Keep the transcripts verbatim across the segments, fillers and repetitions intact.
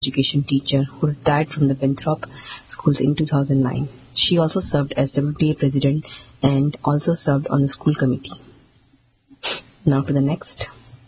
education teacher who retired from the Winthrop schools in two thousand nine. She also served as W T A president and also served on the school committee. Now to the next.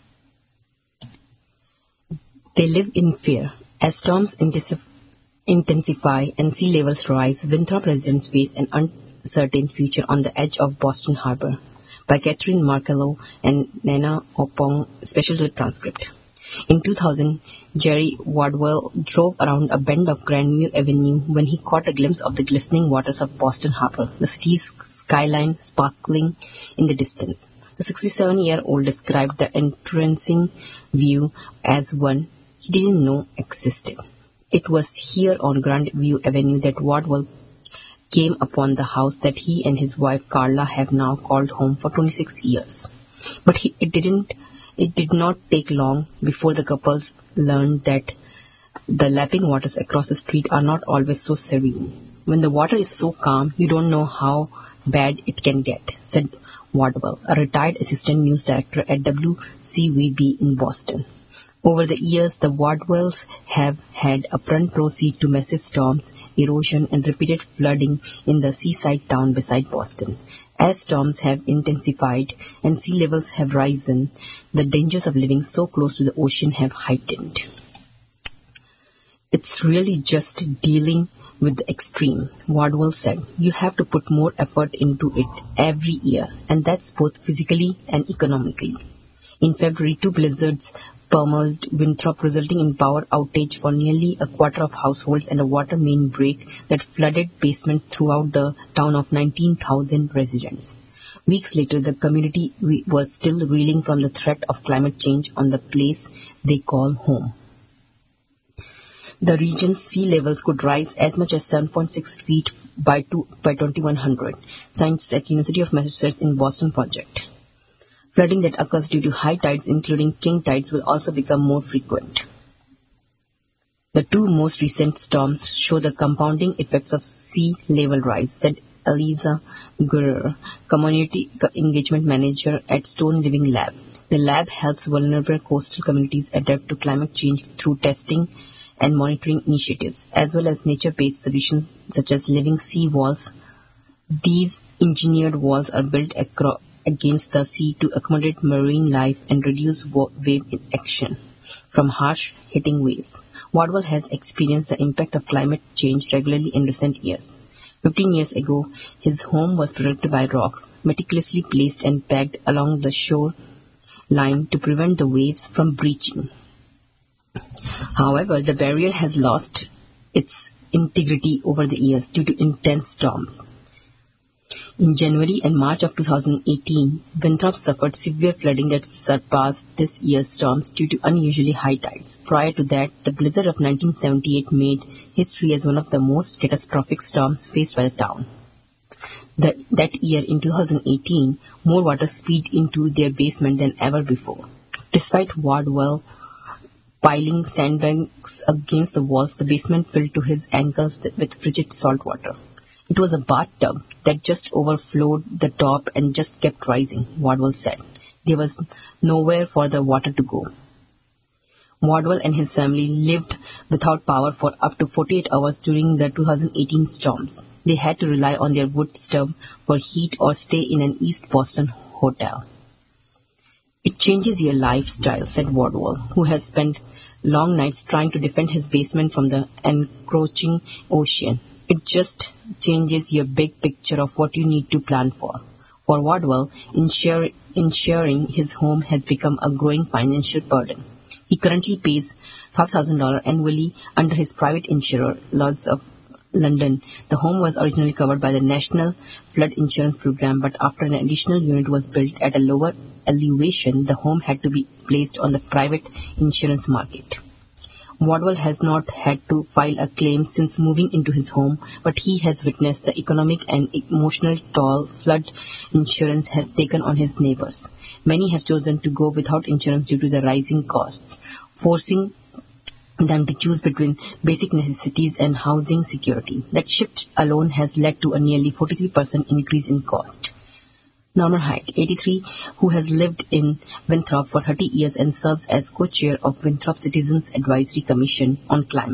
They live in fear. As storms intensify and sea levels rise, Winthrop residents face an uncertain future on the edge of Boston Harbor. By Catherine Markello and Nana Opong, special to the transcript. In two thousand, Jerry Wardwell drove around a bend of Grandview Avenue when he caught a glimpse of the glistening waters of Boston Harbor, the city's skyline sparkling in the distance. The sixty-seven-year-old described the entrancing view as one he didn't know existed. It was here on Grandview Avenue that Wardwell came upon the house that he and his wife Carla have now called home for twenty-six years. But he, it didn't. It did not take long before the couples learned that the lapping waters across the street are not always so serene. When the water is so calm, you don't know how bad it can get, said Wardwell, a retired assistant news director at W C V B in Boston. Over the years, the Wardwells have had a front row seat to massive storms, erosion, and repeated flooding in the seaside town beside Boston. As storms have intensified and sea levels have risen, the dangers of living so close to the ocean have heightened. It's really just dealing with the extreme, Wardwell said. You have to put more effort into it every year, and that's both physically and economically. In February, two blizzards pummeled Winthrop, resulting in power outage for nearly a quarter of households and a water main break that flooded basements throughout the town of nineteen thousand residents. Weeks later, the community was still reeling from the threat of climate change on the place they call home. The region's sea levels could rise as much as seven point six feet by, two, by twenty-one hundred, scientists at University of Massachusetts in Boston project. Flooding that occurs due to high tides, including king tides, will also become more frequent. The two most recent storms show the compounding effects of sea level rise, said Eliza Guerrer, Community Engagement Manager at Stone Living Lab. The lab helps vulnerable coastal communities adapt to climate change through testing and monitoring initiatives, as well as nature-based solutions such as living sea walls. These engineered walls are built across against the sea to accommodate marine life and reduce wave action from harsh hitting waves. Wardwell has experienced the impact of climate change regularly in recent years. Fifteen years ago, his home was protected by rocks, meticulously placed and pegged along the shore line to prevent the waves from breaching. However, the barrier has lost its integrity over the years due to intense storms. In January and March of two thousand eighteen, Winthrop suffered severe flooding that surpassed this year's storms due to unusually high tides. Prior to that, the blizzard of nineteen seventy-eight made history as one of the most catastrophic storms faced by the town. The, that year, in two thousand eighteen, more water spilled into their basement than ever before. Despite Wardwell piling sandbags against the walls, the basement filled to his ankles with frigid salt water. It was a bathtub that just overflowed the top and just kept rising, Wardwell said. There was nowhere for the water to go. Wardwell and his family lived without power for up to forty-eight hours during the two thousand eighteen storms. They had to rely on their wood stove for heat or stay in an East Boston hotel. It changes your lifestyle, said Wardwell, who has spent long nights trying to defend his basement from the encroaching ocean. It just changes your big picture of what you need to plan for. For Wardwell, insure, insuring his home has become a growing financial burden. He currently pays five thousand dollars annually under his private insurer, Lloyd's of London. The home was originally covered by the National Flood Insurance Program, but after an additional unit was built at a lower elevation, the home had to be placed on the private insurance market. Wardwell has not had to file a claim since moving into his home, but he has witnessed the economic and emotional toll flood insurance has taken on his neighbors. Many have chosen to go without insurance due to the rising costs, forcing them to choose between basic necessities and housing security. That shift alone has led to a nearly forty-three percent increase in cost. Normal height, eighty-three, who has lived in Winthrop for thirty years and serves as co-chair of Winthrop Citizens Advisory Commission on Climate.